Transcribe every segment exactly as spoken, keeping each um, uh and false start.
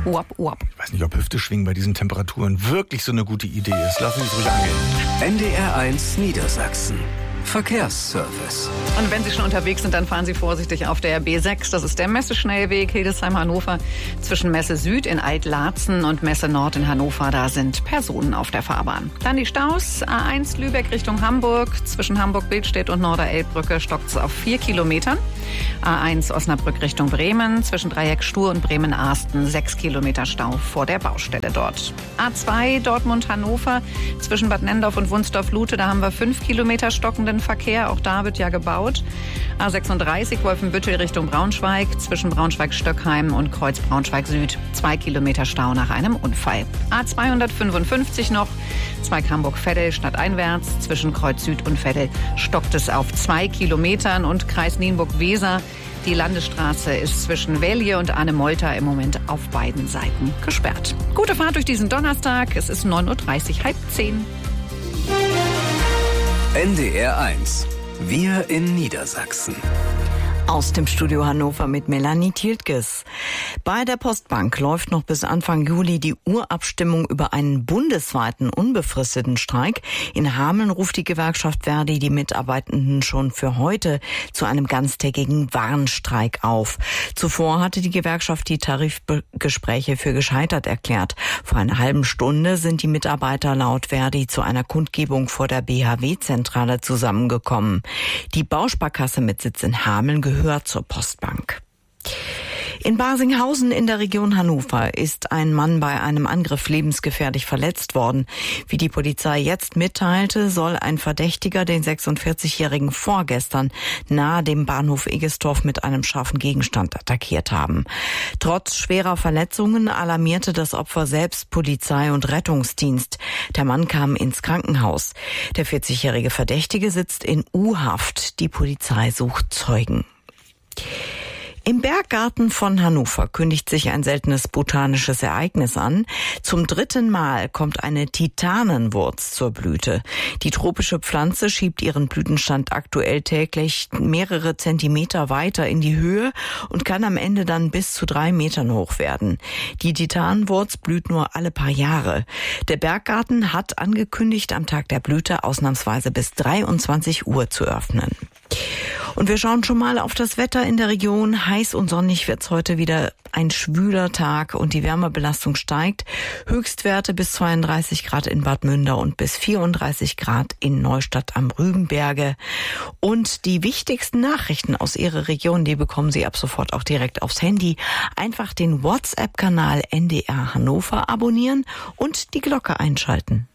Uap, uap. Ich weiß nicht, ob Hüfte schwingen bei diesen Temperaturen wirklich so eine gute Idee ist. Lassen Sie es ruhig angehen. N D R eins Niedersachsen. Verkehrsservice. Und wenn Sie schon unterwegs sind, dann fahren Sie vorsichtig auf der B sechs. Das ist der Messeschnellweg Hildesheim-Hannover zwischen Messe Süd in Alt-Laatzen und Messe Nord in Hannover. Da sind Personen auf der Fahrbahn. Dann die Staus. A eins Lübeck Richtung Hamburg. Zwischen Hamburg-Bildstedt und Norderelbbrücke stockt es auf vier Kilometern. A eins Osnabrück Richtung Bremen. Zwischen Dreieck Stur und Bremen-Arsten sechs Kilometer Stau vor der Baustelle dort. A zwei Dortmund-Hannover. Zwischen Bad Nendorf und Wunsdorf-Lute. Da haben wir fünf Kilometer stockenden Verkehr. Auch da wird ja gebaut. A sechsunddreißig Wolfenbüttel Richtung Braunschweig. Zwischen Braunschweig-Stöckheim und Kreuz Braunschweig-Süd. Zwei Kilometer Stau nach einem Unfall. A zweihundertfünfundfünfzig noch. Zweig Hamburg-Veddel stadteinwärts. Zwischen Kreuz Süd und Veddel stockt es auf zwei Kilometern. Und Kreis Nienburg-Weser. Die Landesstraße ist zwischen Velje und Anne-Molter im Moment auf beiden Seiten gesperrt. Gute Fahrt durch diesen Donnerstag. Es ist neun Uhr dreißig, halb zehn. N D R eins. Wir in Niedersachsen. Aus dem Studio Hannover mit Melanie Tiltges. Bei der Postbank läuft noch bis Anfang Juli die Urabstimmung über einen bundesweiten unbefristeten Streik. In Hameln ruft die Gewerkschaft Verdi die Mitarbeitenden schon für heute zu einem ganztägigen Warnstreik auf. Zuvor hatte die Gewerkschaft die Tarifgespräche für gescheitert erklärt. Vor einer halben Stunde sind die Mitarbeiter laut Verdi zu einer Kundgebung vor der B H W-Zentrale zusammengekommen. Die Bausparkasse mit Sitz in Hameln gehört gehört zur Postbank. In Barsinghausen in der Region Hannover ist ein Mann bei einem Angriff lebensgefährlich verletzt worden. Wie die Polizei jetzt mitteilte, soll ein Verdächtiger den sechsundvierzigjährigen vorgestern nahe dem Bahnhof Egestorf mit einem scharfen Gegenstand attackiert haben. Trotz schwerer Verletzungen alarmierte das Opfer selbst Polizei und Rettungsdienst. Der Mann kam ins Krankenhaus. Der vierzigjährige Verdächtige sitzt in U-Haft. Die Polizei sucht Zeugen. Im Berggarten von Hannover kündigt sich ein seltenes botanisches Ereignis an. Zum dritten Mal kommt eine Titanenwurz zur Blüte. Die tropische Pflanze schiebt ihren Blütenstand aktuell täglich mehrere Zentimeter weiter in die Höhe und kann am Ende dann bis zu drei Metern hoch werden. Die Titanenwurz blüht nur alle paar Jahre. Der Berggarten hat angekündigt, am Tag der Blüte ausnahmsweise bis dreiundzwanzig Uhr zu öffnen. Und wir schauen schon mal auf das Wetter in der Region. Heiß und sonnig wird's heute wieder, ein schwüler Tag und die Wärmebelastung steigt. Höchstwerte bis zweiunddreißig Grad in Bad Münder und bis vierunddreißig Grad in Neustadt am Rügenberge. Und die wichtigsten Nachrichten aus Ihrer Region, die bekommen Sie ab sofort auch direkt aufs Handy. Einfach den WhatsApp-Kanal N D R Hannover abonnieren und die Glocke einschalten.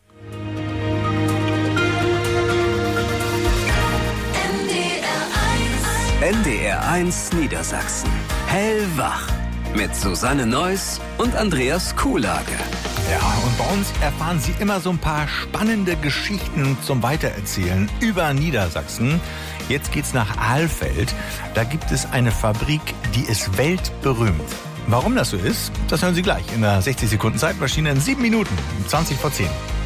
N D R eins Niedersachsen. Hellwach. Mit Susanne Neuss und Andreas Kuhlage. Ja, und bei uns erfahren Sie immer so ein paar spannende Geschichten zum Weitererzählen über Niedersachsen. Jetzt geht's nach Ahlfeld. Da gibt es eine Fabrik, die ist weltberühmt. Warum das so ist, das hören Sie gleich in der sechzig Sekunden Zeitmaschine in sieben Minuten, zwanzig vor zehn.